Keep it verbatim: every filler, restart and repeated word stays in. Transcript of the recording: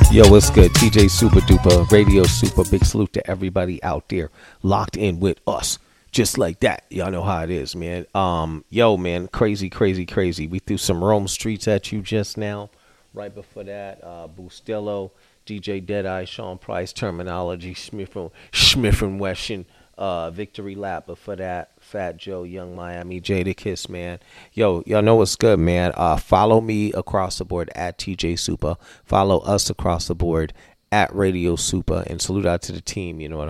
Yo, what's good? T J Super Duper, Radio Super. Big salute to everybody out there locked in with us. Just like that. Y'all know how it is, man. Um, yo, man, crazy, crazy, crazy. We threw some Rome Streets at you just now. Right before that, uh, Bustillo, D J Deadeye, Sean Price, Terminology, Smith and, Smith and Wesson, uh, Victory Lap. Before that, Fat Joe, Young Miami, Jada Kiss, man. Yo, y'all know what's good, man. Uh, follow me across the board at T J Super. Follow us across the board at Radio Super. And salute out to the team, you know what